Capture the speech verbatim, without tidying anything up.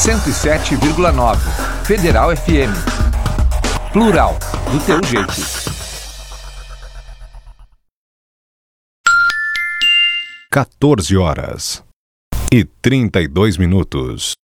cento e sete vírgula nove. Federal F M. Plural, do teu jeito. quatorze horas e trinta e dois minutos.